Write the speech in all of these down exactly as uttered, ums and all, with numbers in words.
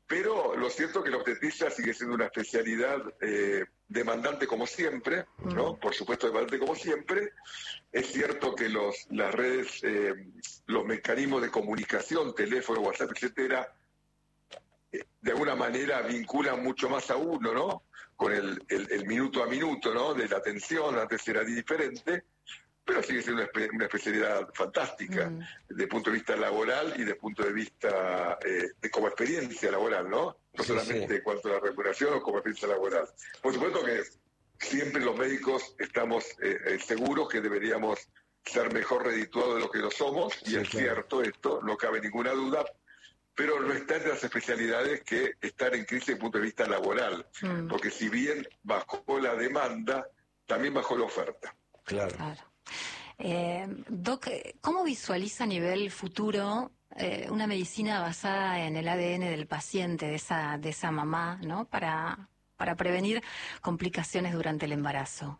pero lo cierto es que la obstetricia sigue siendo una especialidad eh, demandante como siempre, ¿no? Por supuesto demandante como siempre. Es cierto que los las redes, eh, los mecanismos de comunicación, teléfono, WhatsApp, etcétera, eh, de alguna manera vinculan mucho más a uno, ¿no? Con el, el, el minuto a minuto, ¿no? De la atención, antes era diferente, pero sigue siendo una, espe una especialidad fantástica, mm. desde el punto de vista laboral y desde el punto de vista eh, de como experiencia laboral, ¿no? No sí, solamente sí. en cuanto a la remuneración o como experiencia laboral. Por supuesto que siempre los médicos estamos eh, seguros que deberíamos ser mejor redituados de lo que lo somos, y sí, es claro. cierto esto, no cabe ninguna duda, pero no está entre las especialidades que están en crisis desde el punto de vista laboral, mm. porque si bien bajó la demanda, también bajó la oferta. Claro. claro. Eh, Doc, ¿cómo visualiza a nivel futuro eh, una medicina basada en el A D N del paciente, de esa de esa mamá, ¿no? Para, para prevenir complicaciones durante el embarazo?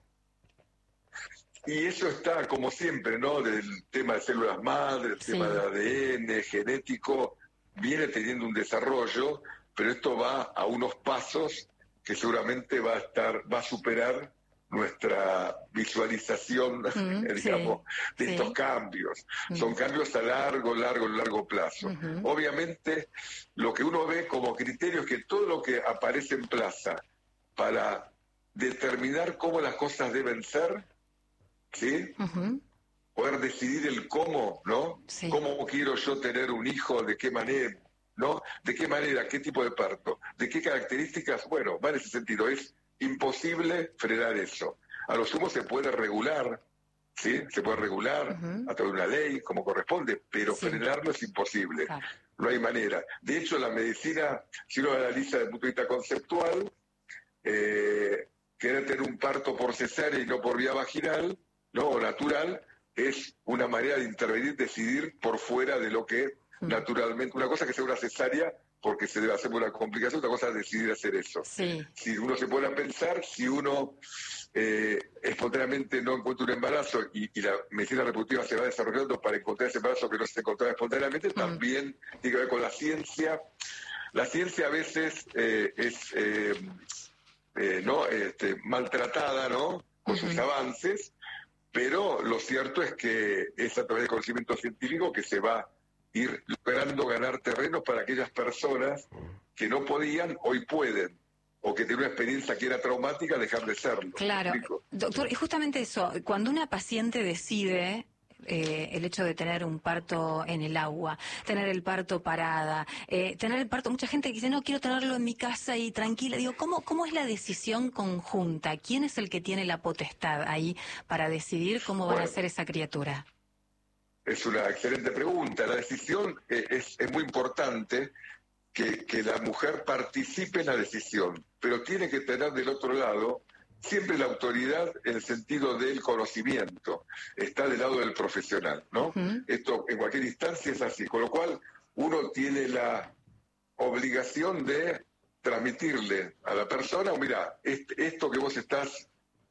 Y eso está, como siempre, ¿no? Del tema de células madre, el sí. tema del A D N, genético, viene teniendo un desarrollo, pero esto va a unos pasos que seguramente va a estar, va a superar nuestra visualización, mm, digamos, sí, de estos sí. cambios. Mm. Son cambios a largo, largo, largo plazo. Uh-huh. Obviamente, lo que uno ve como criterio es que todo lo que aparece en plaza para determinar cómo las cosas deben ser, ¿sí? Uh-huh. Poder decidir el cómo, ¿no? Sí. ¿Cómo quiero yo tener un hijo? ¿De qué manera? ¿No? ¿De qué manera? ¿Qué tipo de parto? ¿De qué características? Bueno, va en ese sentido. Es imposible frenar eso. A lo sumo se puede regular, ¿sí? Se puede regular uh-huh. a través de una ley, como corresponde, pero sí. frenarlo es imposible. Claro. No hay manera. De hecho, la medicina, si uno analiza desde el punto de vista conceptual, eh, querer tener un parto por cesárea y no por vía vaginal, ¿no? O natural, es una manera de intervenir, decidir por fuera de lo que uh-huh. naturalmente, una cosa que sea una cesárea, porque se debe hacer una complicación, otra cosa es decidir hacer eso. Sí. Si uno se pone a pensar, si uno eh, espontáneamente no encuentra un embarazo y, y la medicina reproductiva se va desarrollando para encontrar ese embarazo que no se encontraba espontáneamente, mm. también tiene que ver con la ciencia. La ciencia a veces eh, es eh, eh, ¿no? este, maltratada, ¿no? Con uh-huh. sus avances, pero lo cierto es que es a través del conocimiento científico que se va ir logrando ganar terrenos para aquellas personas que no podían, hoy pueden, o que tienen una experiencia que era traumática, dejar de serlo. Claro, doctor, y justamente eso, cuando una paciente decide eh, el hecho de tener un parto en el agua, tener el parto parada, eh, tener el parto, mucha gente dice, no, quiero tenerlo en mi casa y tranquila. Digo, ¿cómo, cómo es la decisión conjunta? ¿Quién es el que tiene la potestad ahí para decidir cómo bueno. va a ser esa criatura? Es una excelente pregunta. La decisión eh, es, es muy importante que, que la mujer participe en la decisión, pero tiene que tener del otro lado siempre la autoridad en el sentido del conocimiento. Está del lado del profesional, ¿no? Uh-huh. Esto en cualquier instancia es así, con lo cual uno tiene la obligación de transmitirle a la persona, mira, este, esto que vos estás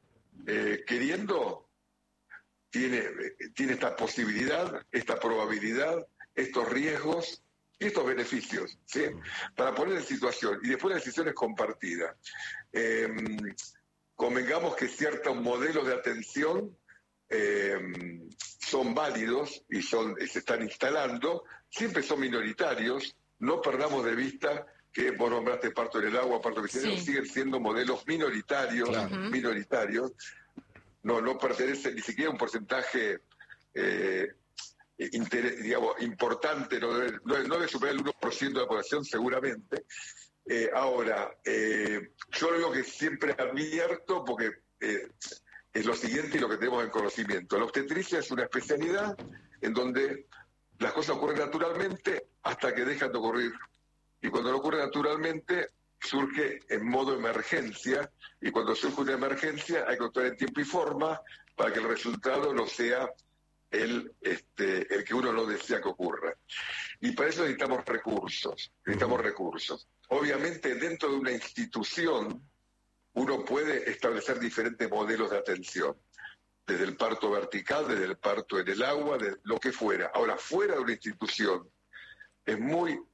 eh, queriendo... Tiene, tiene esta posibilidad, esta probabilidad, estos riesgos y estos beneficios, ¿sí? Para poner en situación. Y después la decisión es compartida. Eh, convengamos que ciertos modelos de atención eh, son válidos y son, se están instalando, siempre son minoritarios. No perdamos de vista que vos nombraste parto en el agua, parto vegetariano, sí. siguen siendo modelos minoritarios, claro. minoritarios. No, no pertenece ni siquiera a un porcentaje eh, inter, digamos, importante, no debe, no, no debe superar el uno por ciento de la población seguramente. Eh, ahora, eh, yo lo digo que siempre advierto porque eh, es lo siguiente y lo que tenemos en conocimiento. La obstetricia es una especialidad en donde las cosas ocurren naturalmente hasta que dejan de ocurrir. Y cuando no ocurre naturalmente, surge en modo emergencia, y cuando surge una emergencia hay que actuar en tiempo y forma para que el resultado no sea el, este, el que uno no desea que ocurra. Y para eso necesitamos recursos, necesitamos uh-huh. recursos. Obviamente dentro de una institución uno puede establecer diferentes modelos de atención, desde el parto vertical, desde el parto en el agua, de lo que fuera. Ahora, fuera de una institución, es muy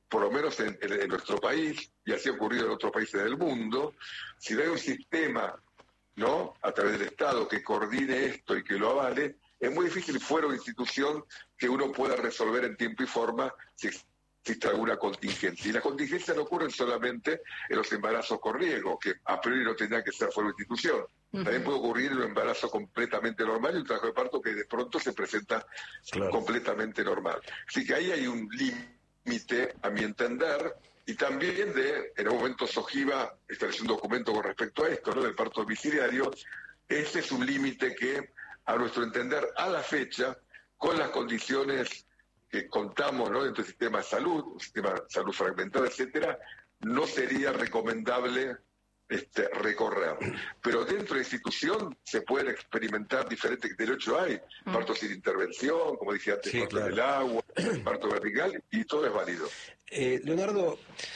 por lo menos en, en, en nuestro país, y así ha ocurrido en otros países del mundo, si no hay un sistema, ¿no?, a través del Estado que coordine esto y que lo avale, es muy difícil fuera una institución que uno pueda resolver en tiempo y forma si existe alguna contingencia. Y las contingencias no ocurren solamente en los embarazos con riesgo, que a priori no tendrá que ser fuera de institución. Uh-huh. También puede ocurrir en un embarazo completamente normal y un trabajo de parto que de pronto se presenta claro. completamente normal. Así que ahí hay un límite, a mi entender, y también de, en un momento SOGIVA estableció un documento con respecto a esto, ¿no?, del parto domiciliario. Ese es un límite que, a nuestro entender, a la fecha, con las condiciones que contamos, ¿no?, dentro del sistema de salud, un sistema de salud fragmentado, etcétera, no sería recomendable este, recorrer. Pero dentro de la institución se pueden experimentar diferentes, de hecho hay mm. parto sin intervención, como dije antes, sí, parto claro. del agua, parto vertical, y todo es válido. Eh, Leonardo,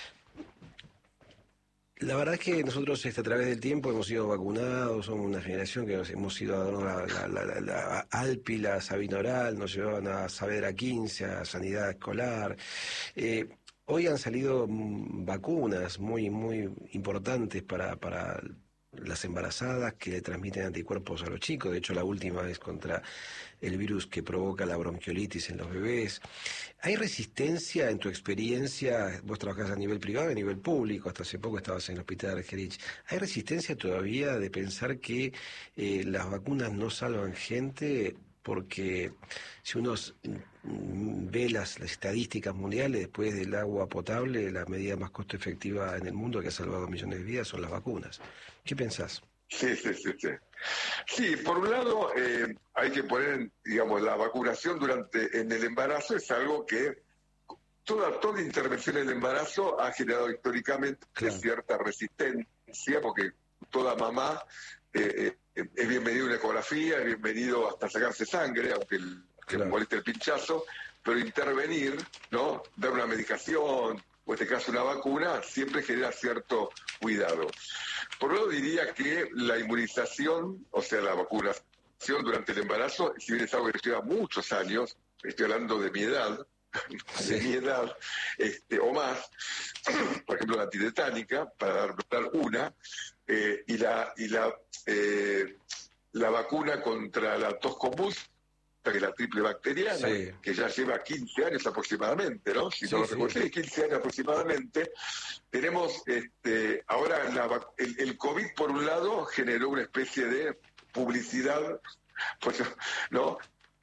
la verdad es que nosotros este, a través del tiempo hemos sido vacunados, somos una generación que nos hemos ido a la, la, la, la, la Alpi, la Sabina Oral, nos llevaban a Saavedra quince, a Sanidad Escolar. Eh, hoy han salido vacunas muy muy importantes para, para las embarazadas que le transmiten anticuerpos a los chicos. De hecho, la última es contra el virus que provoca la bronquiolitis en los bebés. ¿Hay resistencia en tu experiencia? Vos trabajás a nivel privado y a nivel público, hasta hace poco estabas en el hospital de Argerich. ¿Hay resistencia todavía de pensar que eh, las vacunas no salvan gente? Porque si uno ve las, las estadísticas mundiales, después del agua potable, la medida más costo efectiva en el mundo que ha salvado millones de vidas son las vacunas. ¿Qué pensás? Sí, sí, sí, sí. Sí, por un lado, eh, hay que poner, digamos, la vacunación durante en el embarazo es algo que toda, toda intervención en el embarazo ha generado históricamente claro. cierta resistencia, porque toda mamá eh, eh, es bienvenido a una ecografía, es bienvenido hasta sacarse sangre, aunque el, claro. moleste el pinchazo, pero intervenir, ¿no?, dar una medicación, o en este caso una vacuna, siempre genera cierto cuidado. Por un lado diría que la inmunización, o sea, la vacunación durante el embarazo, si bien es algo que lleva muchos años, estoy hablando de mi edad, sí. de mi edad, este, o más, por ejemplo la antitetánica, para dar, dar una, eh, y la y la eh, la vacuna contra la tos convulsa, que es la triple bacteriana, sí. que ya lleva quince años aproximadamente, ¿no? Si sí, no lo recuerdo, sí. quince años aproximadamente. Tenemos, este, ahora la, el, el COVID, por un lado, generó una especie de publicidad, pues, ¿no?,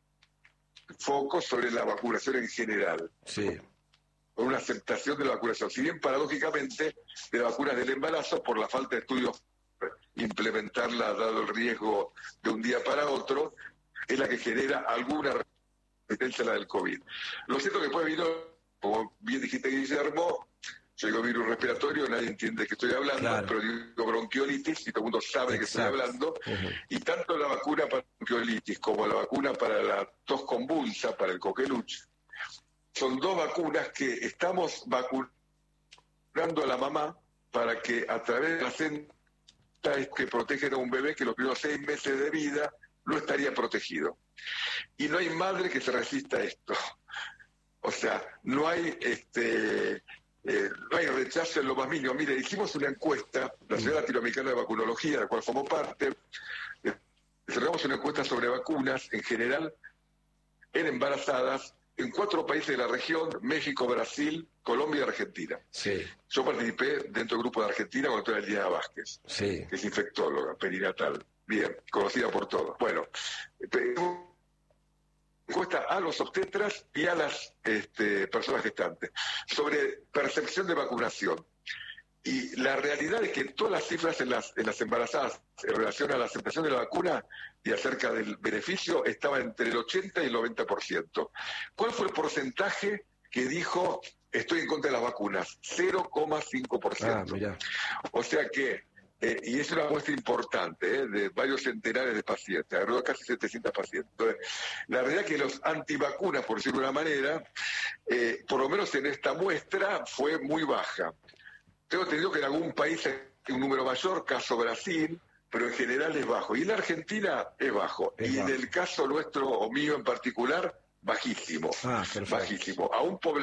foco sobre la vacunación en general. Sí. Con una aceptación de la vacunación. Si bien, paradójicamente, de las vacunas del embarazo, por la falta de estudios, implementarla, dado el riesgo de un día para otro, es la que genera alguna resistencia a la del COVID. Lo cierto que después vino, como bien dijiste, Guillermo, yo digo virus respiratorio, nadie entiende de qué estoy hablando, claro. pero digo bronquiolitis y todo el mundo sabe de qué estoy hablando. Uh-huh. Y tanto la vacuna para bronquiolitis como la vacuna para la tos convulsa, para el coqueluche, son dos vacunas que estamos vacunando a la mamá para que a través de las centas que protegen a un bebé que los primeros seis meses de vida no estaría protegido. Y no hay madre que se resista a esto. O sea, no hay este eh, no hay rechazo en lo más mínimo. Mire, hicimos una encuesta, la Sociedad Latinoamericana de Vacunología, de la cual formo parte, eh, cerramos una encuesta sobre vacunas en general en embarazadas en cuatro países de la región: México, Brasil, Colombia y Argentina. Sí. Yo participé dentro del grupo de Argentina con la doctora Liliana Vázquez, sí. que es infectóloga perinatal. Bien, conocida por todos. Bueno, encuesta a los obstetras y a las este, personas gestantes sobre percepción de vacunación. Y la realidad es que todas las cifras en las, en las embarazadas en relación a la aceptación de la vacuna y acerca del beneficio estaba entre el ochenta y el noventa por ciento. ¿Cuál fue el porcentaje que dijo estoy en contra de las vacunas? cero coma cinco por ciento. Ah, o sea que Eh, y es una muestra importante, ¿eh? de varios centenares de pacientes, alrededor de casi setecientos pacientes. Entonces, la realidad es que los antivacunas, por decirlo de una manera, eh, por lo menos en esta muestra, fue muy baja. Tengo entendido que en algún país hay un número mayor, caso Brasil, pero en general es bajo. Y en la Argentina es bajo. Es y bajo. En el caso nuestro, o mío en particular, bajísimo. Ah, bajísimo. Aún población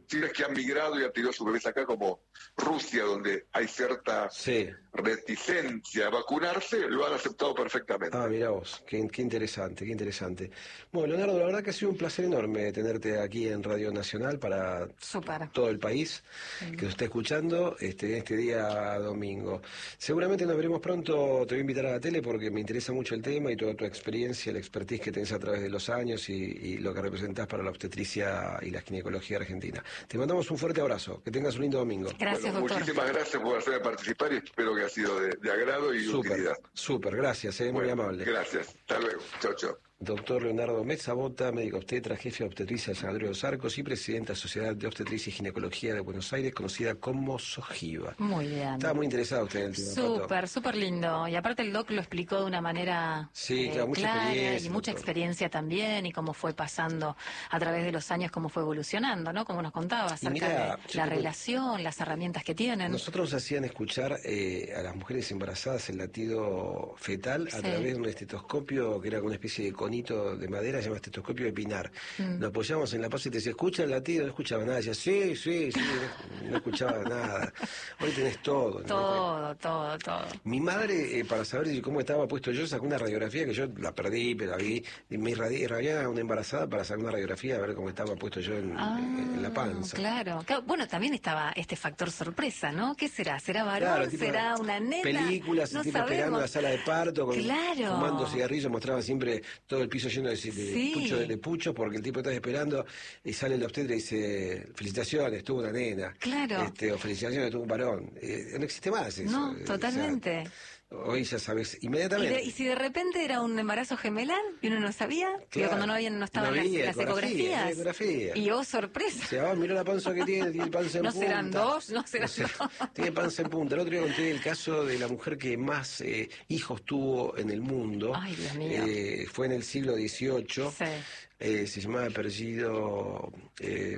países que han migrado y han tenido su bebés acá, como Rusia, donde hay cierta sí. reticencia a vacunarse, lo han aceptado perfectamente. Ah, mira vos, qué, qué interesante, qué interesante. Bueno, Leonardo, la verdad que ha sido un placer enorme tenerte aquí en Radio Nacional para Super. todo el país Sí. que nos está escuchando este, este día domingo. Seguramente nos veremos pronto, te voy a invitar a la tele porque me interesa mucho el tema y toda tu experiencia, la expertise que tenés a través de los años y, y lo que representás para la obstetricia y la ginecología argentina. Te mandamos un fuerte abrazo, que tengas un lindo domingo. Gracias, Bueno, doctor. muchísimas gracias por hacerme participar y espero que ha sido de, de agrado y Súper, utilidad. súper, gracias, eh, muy Bueno, amable. Gracias, hasta luego, chao, chao. Doctor Leonardo Mezzabota, médico obstetra, jefe de obstetricia del Sanatorio de los Arcos y presidente de la Sociedad de Obstetricia y Ginecología de Buenos Aires, conocida como SOGIVA. Muy bien. Estaba muy interesado usted en el tema. Pato. Súper, súper lindo. Y aparte el doc lo explicó de una manera Sí, eh, claro, mucha clara experiencia, y mucha doctor. experiencia también y cómo fue pasando a través de los años, cómo fue evolucionando, ¿no? Como nos contaba acerca mira, de yo la te- relación, las herramientas que tienen. Nosotros nos hacían escuchar eh, a las mujeres embarazadas el latido fetal a Sí. través de un estetoscopio que era como una especie de conito de madera, se llama estetoscopio de pinar. Mm. Lo apoyamos en la panza y te decía, ¿escucha el latido? No escuchaba nada. Decía, sí, sí, sí, no, no escuchaba nada. Hoy tenés todo. ¿no? Todo, todo, todo. Mi madre, eh, para saber si cómo estaba puesto yo, sacó una radiografía que yo la perdí, pero la vi. Y me irradié, irradié a una embarazada para sacar una radiografía a ver cómo estaba puesto yo en, Ah, en la panza. Claro. Claro, bueno, también estaba este factor sorpresa, ¿no? ¿Qué será? ¿Será varón? Claro, tipo, ¿Será una nena? películas, No tipo esperando sabemos. la sala de parto, con, Claro. fumando cigarrillos, mostraba siempre todo el piso lleno de, de, Sí. pucho, de, de puchos, porque el tipo está esperando y sale el obstetra y dice, felicitaciones, tuvo una nena. Claro. Este, o felicitaciones, tuvo un varón. Eh, no existe más eso. No, Eh, totalmente. o sea, hoy ya sabes, ¿Y, inmediatamente. de- y si de repente era un embarazo gemelar y uno no sabía? Digo, Claro. cuando no, había, no estaban No las, había las ecografía, ecografías. no había ecografía. Y oh, sorpresa. O sea, ah, mirá la panza que tiene, tiene panza en No punta. serán dos, no serán O sea, dos. tiene panza en punta. El otro día conté el caso de la mujer que más eh, hijos tuvo en el mundo. Ay, Dios mío. Eh, fue en el siglo dieciocho. Sí. Eh, se llamaba apellido eh,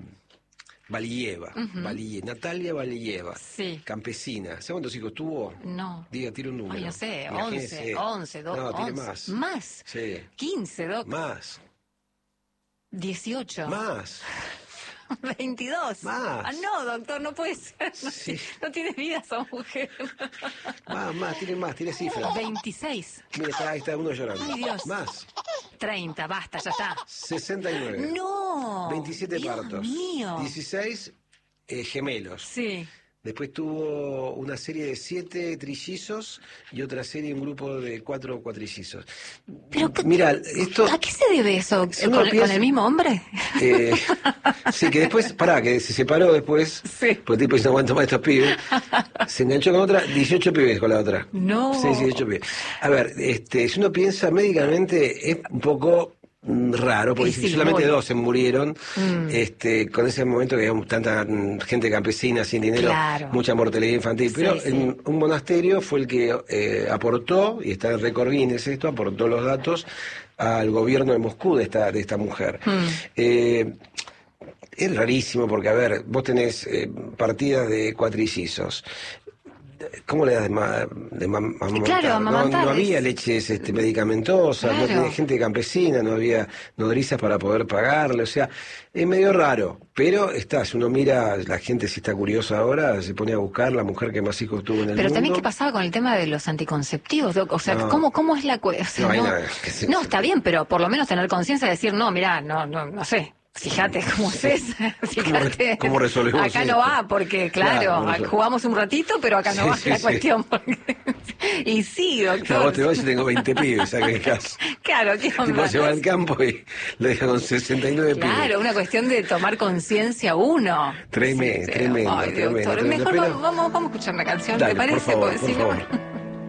Valieva. Ujú. Valie- Natalia Valieva. Sí. Campesina. ¿Sabe cuántos hijos tuvo? No. Diga, tira un número. Ay, no sé, Imagínese. once, once, dos, No, tiene once. más. Más. Sí. quince, doc. Más. dieciocho. Más. veintidós. Más. Ah, no, doctor, no puede ser. No, Sí. no tiene vida esa mujer. Más, más, tiene más, tiene cifras. veintiséis. Mire, está, ahí está uno llorando. Ay, Dios. Más. treinta, basta, ya está. sesenta y nueve. No. veintisiete Dios partos. mío. dieciséis eh, gemelos. Sí. Después tuvo una serie de siete trillizos y otra serie, un grupo de cuatro cuatrillizos. Pero, Mira, esto... ¿a qué se debe eso? Si uno ¿Con, piensa- con el mismo hombre? eh, sí, que después, pará, que se separó después, Sí. porque el tipo dice, no aguanto más estos pibes. Se enganchó con otra, dieciocho pibes con la otra. No. Sí, sí, dieciocho pibes. A ver, este, si uno piensa médicamente, es un poco mm, raro, porque Y sí, solamente muy. dos se murieron, Mm. este, con ese momento que había tanta mm, gente campesina sin dinero, Claro. mucha mortalidad infantil, Sí, pero sí. en un monasterio fue el que eh, aportó, y está en récord Guinness esto, aportó los datos al gobierno de Moscú de esta, de esta mujer. Mm. Eh, es rarísimo porque, a ver, vos tenés eh, partidas de cuatrillizos. ¿Cómo le das de, ma, de ma- amamantar? Claro, no, amamantar no había es- leches este, medicamentosas, no Claro. tenía gente campesina, no había nodrizas para poder pagarle, o sea, es medio raro, pero está, si uno mira, la gente si está curiosa ahora, se pone a buscar la mujer que más hijos tuvo en el Pero mundo. también, ¿qué pasaba con el tema de los anticonceptivos, doc? O sea, No. ¿cómo, ¿cómo es la cuestión? No hay nada que se- no, está bien, pero por lo menos tener conciencia de decir, no, mirá, no, no, no sé. Fíjate cómo es eso. Fíjate. cómo resolvemos Acá esto? no va, porque claro, Claro, por eso. jugamos un ratito, pero acá no Sí, va sí, la sí. cuestión. porque- y sí, No, doctor. vos te vas y tengo veinte pibes, ¿sabes qué caso? Claro, ¿qué El tipo onda? se va al campo y lo deja con sesenta y nueve pibes. Claro, una cuestión de tomar conciencia uno. Tremendo, Sí, sí. tremendo, Ay, tremendo, doctor, tremendo. mejor Pero- vamos, vamos, vamos a escuchar una canción, Dale, ¿te por parece? favor, Porque por si no- favor.